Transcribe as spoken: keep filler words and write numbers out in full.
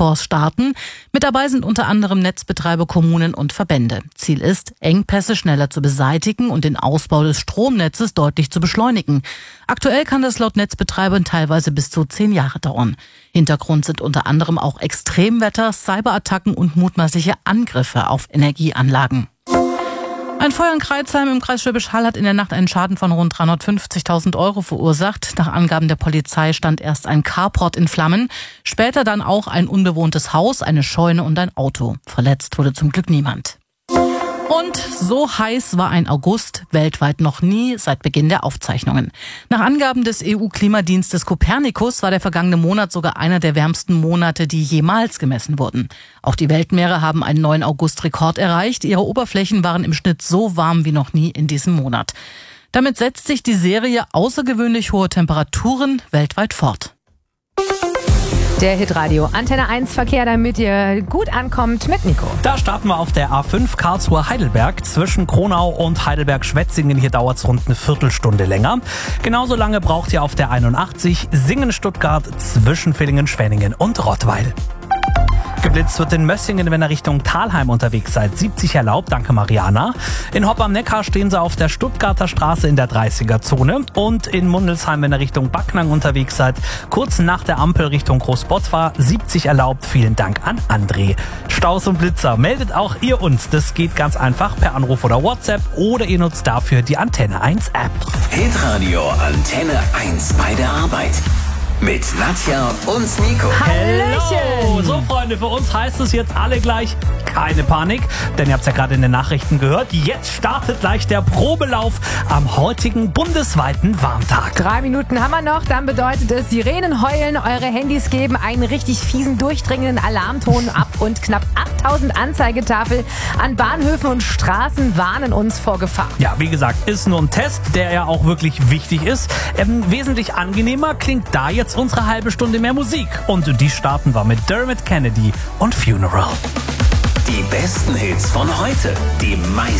Taskforce starten. Mit dabei sind unter anderem Netzbetreiber, Kommunen und Verbände. Ziel ist, Engpässe schneller zu beseitigen und den Ausbau des Stromnetzes deutlich zu beschleunigen. Aktuell kann das laut Netzbetreibern teilweise bis zu zehn Jahre dauern. Hintergrund sind unter anderem auch Extremwetter, Cyberattacken und mutmaßliche Angriffe auf Energieanlagen. Ein Feuer in Crailsheim im Kreis Schwäbisch Hall hat in der Nacht einen Schaden von rund dreihundertfünfzigtausend Euro verursacht. Nach Angaben der Polizei stand erst ein Carport in Flammen, später dann auch ein unbewohntes Haus, eine Scheune und ein Auto. Verletzt wurde zum Glück niemand. Und so heiß war ein August weltweit noch nie seit Beginn der Aufzeichnungen. Nach Angaben des E U-Klimadienstes Copernicus war der vergangene Monat sogar einer der wärmsten Monate, die jemals gemessen wurden. Auch die Weltmeere haben einen neuen August-Rekord erreicht. Ihre Oberflächen waren im Schnitt so warm wie noch nie in diesem Monat. Damit setzt sich die Serie außergewöhnlich hohe Temperaturen weltweit fort. Der Hitradio Antenne eins Verkehr, damit ihr gut ankommt mit Nico. Da starten wir auf der A fünf Karlsruhe-Heidelberg zwischen Kronau und Heidelberg-Schwetzingen. Hier dauert es rund eine Viertelstunde länger. Genauso lange braucht ihr auf der einundachtzig Singen-Stuttgart zwischen Villingen-Schwenningen und Rottweil. Geblitzt wird in Mössingen, wenn ihr Richtung Thalheim unterwegs seid. siebzig erlaubt, danke Mariana. In Hopp am Neckar stehen sie auf der Stuttgarter Straße in der dreißiger-Zone. Und in Mundelsheim, wenn ihr Richtung Backnang unterwegs seid, kurz nach der Ampel Richtung Großbottwar, siebzig erlaubt. Vielen Dank an André. Staus und Blitzer, meldet auch ihr uns. Das geht ganz einfach per Anruf oder WhatsApp oder ihr nutzt dafür die Antenne eins App. Hitradio Antenne eins bei der Arbeit. Mit Nadja und Nico. Hallo! So Freunde, für uns heißt es jetzt alle gleich keine Panik, denn ihr habt es ja gerade in den Nachrichten gehört, jetzt startet gleich der Probelauf am heutigen bundesweiten Warntag. Drei Minuten haben wir noch, dann bedeutet es Sirenen heulen, eure Handys geben einen richtig fiesen, durchdringenden Alarmton ab und knapp achttausend Anzeigetafeln an Bahnhöfen und Straßen warnen uns vor Gefahr. Ja, wie gesagt, ist nur ein Test, der ja auch wirklich wichtig ist. Ähm, wesentlich angenehmer klingt da jetzt unsere halbe Stunde mehr Musik. Und die starten wir mit Dermot Kennedy und Funeral. Die besten Hits von heute, die meisten